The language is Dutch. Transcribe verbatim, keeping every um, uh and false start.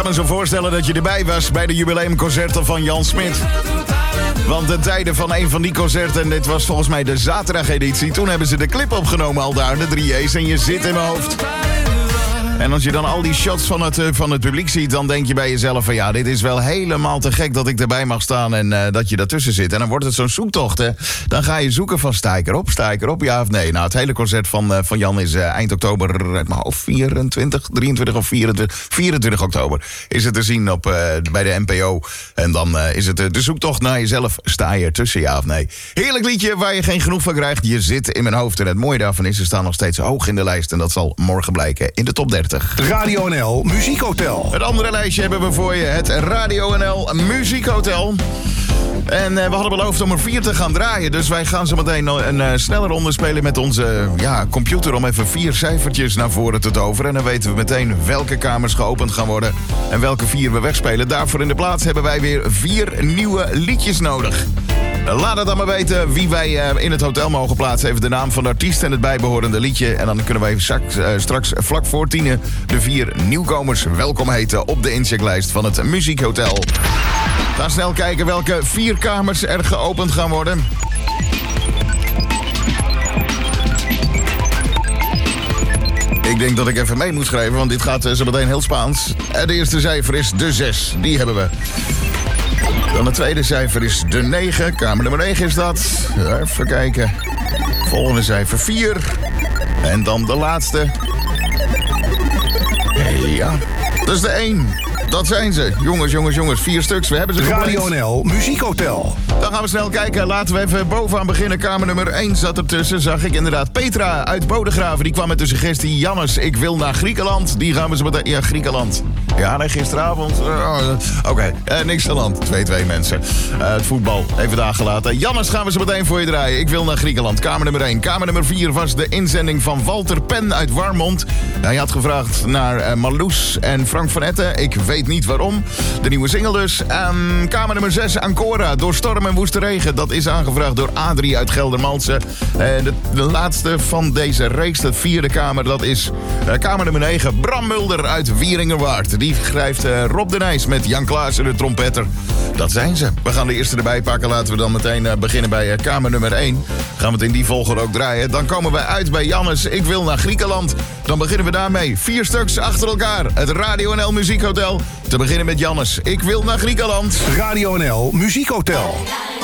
me zo voorstellen dat je erbij was bij de jubileumconcerten van Jan Smit. Want de tijden van een van die concerten, en dit was volgens mij de zaterdageditie, toen hebben ze de clip opgenomen al daar, de drie J's, en je zit in mijn hoofd. En als je dan al die shots van het, uh, van het publiek ziet, dan denk je bij jezelf van ja, dit is wel helemaal te gek dat ik erbij mag staan en uh, dat je daartussen zit. En dan wordt het zo'n zoektocht, hè. Dan ga je zoeken van sta ik erop, sta ik erop, ja of nee. Nou, het hele concert van, uh, van Jan is uh, eind oktober, uit mijn hoofd, vierentwintig, drieëntwintig of vierentwintig, vierentwintig oktober is het te zien op, uh, bij de N P O. En dan uh, is het uh, de zoektocht naar jezelf, sta je ertussen, ja of nee. Heerlijk liedje waar je geen genoeg van krijgt, je zit in mijn hoofd. En het mooie daarvan is, ze staan nog steeds hoog in de lijst en dat zal morgen blijken in de top dertig. Radio N L Muziekhotel. Het andere lijstje hebben we voor je, het Radio N L Muziekhotel. En uh, we hadden beloofd om er vier te gaan draaien. Dus wij gaan zo meteen een uh, snelle ronde spelen met onze uh, ja, computer om even vier cijfertjes naar voren te toveren. En dan weten we meteen welke kamers geopend gaan worden en welke vier we wegspelen. Daarvoor in de plaats hebben wij weer vier nieuwe liedjes nodig. Laat het dan maar weten wie wij uh, in het hotel mogen plaatsen. Even de naam van de artiest en het bijbehorende liedje. En dan kunnen wij straks, uh, straks vlak voor tienen de vier nieuwkomers welkom heten op de inchecklijst van het Muziekhotel. Ga snel kijken welke vier kamers er geopend gaan worden. Ik denk dat ik even mee moet schrijven, want dit gaat uh, zo meteen heel Spaans. En de eerste cijfer is de zes, die hebben we. Dan het tweede cijfer is de negen. Kamer nummer negen is dat. Even kijken. Volgende cijfer vier. En dan de laatste. Ja, dat is de één. Dat zijn ze. Jongens, jongens, jongens. Vier stuks. We hebben ze compleet. Radio N L Muziekhotel. Dan gaan we snel kijken. Laten we even bovenaan beginnen. Kamer nummer één zat ertussen. Zag ik inderdaad Petra uit Bodegraven. Die kwam met de suggestie. Jannes, ik wil naar Griekenland. Die gaan we zo meteen... Ja, Griekenland. Ja, nee, gisteravond. Uh, Oké, okay. uh, niks aan de hand. twee twee mensen. Uh, het voetbal. Even daar gelaten. Jannes gaan we zo meteen voor je draaien. Ik wil naar Griekenland. Kamer nummer één. Kamer nummer vier was de inzending van Walter Pen uit Warmond. Hij had gevraagd naar uh, Marloes en Frank van Etten. Ik weet niet waarom. De nieuwe single dus. Um, kamer nummer zes, Ancora. Door storm en woeste regen. Dat is aangevraagd door Adrie uit Geldermalsen. Uh, de, de laatste van deze reeks, de vierde kamer, dat is uh, kamer nummer negen. Bram Mulder uit Wieringerwaard. Die schrijft uh, Rob de Nijs met Jan Klaassen, de trompetter. Dat zijn ze. We gaan de eerste erbij pakken. Laten we dan meteen uh, beginnen bij uh, kamer nummer één. Gaan we het in die volgorde ook draaien. Dan komen we uit bij Jannes. Ik wil naar Griekenland. Dan beginnen we daarmee. Vier stuks achter elkaar. Het Radio N L Muziekhotel. Te beginnen met Jannes. Ik wil naar Griekenland. Radio N L Muziekhotel.